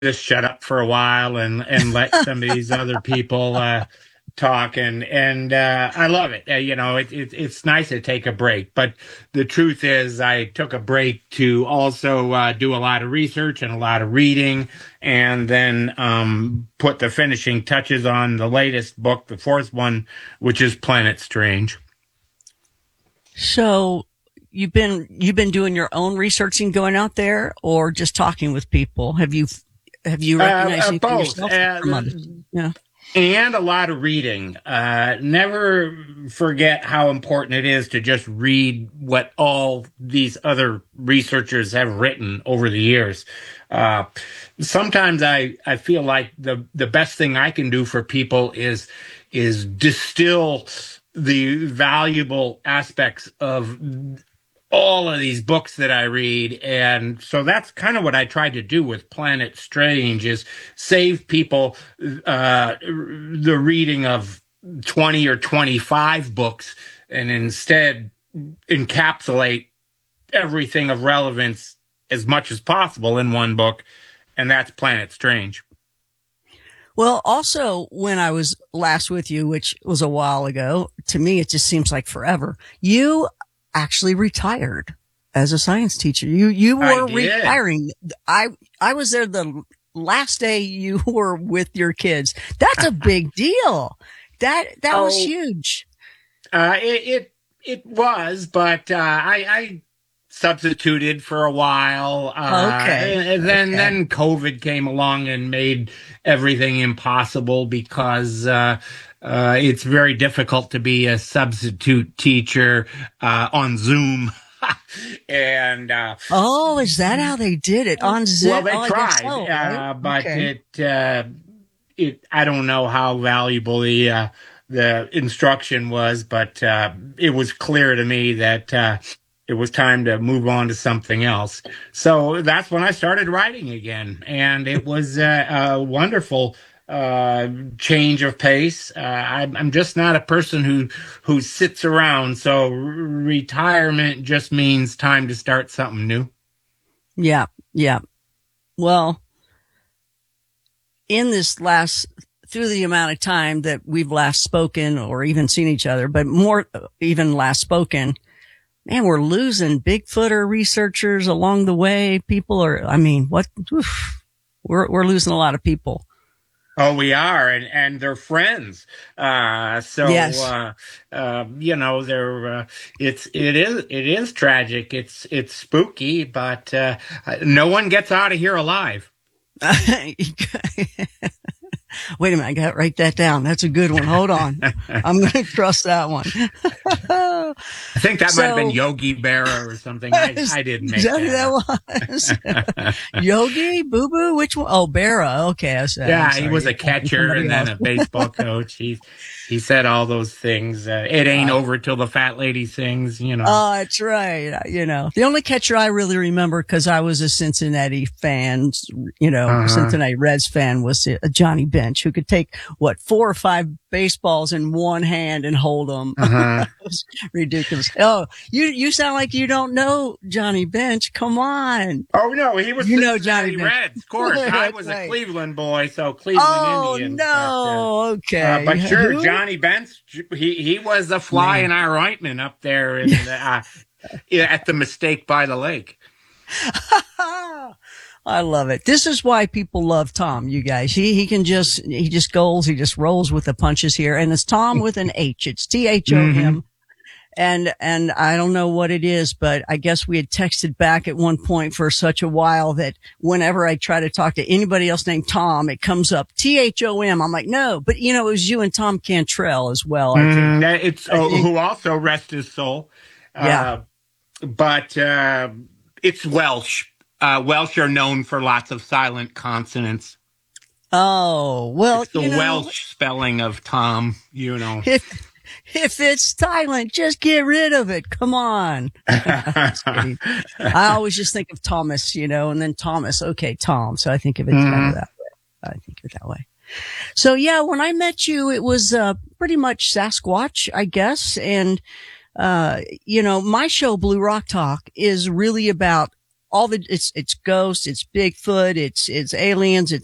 just shut up for a while and let some of these other people talk, and I love it. It's nice to take a break, but the truth is, I took a break to also do a lot of research and a lot of reading, and then put the finishing touches on the latest book, the fourth one, which is Planet Strange. So you've been doing your own researching, going out there, or just talking with people? Have you recognized anything both. yourself from others? Yeah. And a lot of reading. Never forget how important it is to just read what all these other researchers have written over the years. Sometimes I feel like the best thing I can do for people is distill the valuable aspects of all of these books that I read. And so that's kind of what I tried to do with Planet Strange, is save people the reading of 20 or 25 books, and instead encapsulate everything of relevance as much as possible in one book. And that's Planet Strange. Well, also, when I was last with you, which was a while ago, to me, it just seems like forever. You actually retired as a science teacher. You were retiring. I was there the last day you were with your kids. That's a big deal. That was huge. It was, but I substituted for a while. Okay. And then COVID came along and made everything impossible, because it's very difficult to be a substitute teacher on Zoom. And is that how they did it, on Zoom? Well, they tried, so, right? but I don't know how valuable the instruction was, but it was clear to me that it was time to move on to something else. So that's when I started writing again, and it was a wonderful change of pace. I'm just not a person who sits around. So retirement just means time to start something new. Yeah. Yeah. Well, in this through the amount of time that we've last spoken or even seen each other, but more even last spoken, man, we're losing Bigfooter researchers along the way. We're losing a lot of people. Oh, we are, and they're friends. Yes. It is tragic. It's spooky, but no one gets out of here alive. Wait a minute, I got to write that down. That's a good one. Hold on. I'm going to trust that one. I think that might have been Yogi Berra or something. I didn't make that was. Yogi? Boo Boo? Which one? Oh, Berra. Okay. He was a catcher and then a baseball coach. He said all those things. It ain't over till the fat lady sings, Oh, that's right. The only catcher I really remember, because I was a Cincinnati fan, Cincinnati Reds fan, was Johnny Bench, who could take 4 or 5 baseballs in one hand and hold them. It was ridiculous. Oh, you sound like you don't know Johnny Bench. Come on. Oh no, he was Johnny Reds, of course. I was a Cleveland boy, so Cleveland Indians. Oh no, okay. But sure, Johnny Bench, he was a fly in our ointment up there at the Mistake by the Lake. I love it. This is why people love Tom, you guys. He just rolls with the punches here. And it's Tom with an H. It's THOM. Mm-hmm. And I don't know what it is, but I guess we had texted back at one point for such a while that whenever I try to talk to anybody else named Tom, it comes up THOM. I'm like, no, but it was you and Tom Cantrell as well. Who also rest his soul. Yeah. But it's Welsh. Welsh are known for lots of silent consonants. Oh, well, it's the Welsh spelling of Tom, If it's silent, just get rid of it. Come on. I always just think of Thomas, and then Thomas. Okay, Tom. So I think of it kind of that way. So yeah, when I met you, it was pretty much Sasquatch, I guess. And my show, Blue Rock Talk, is really about it's ghosts, it's Bigfoot, it's aliens,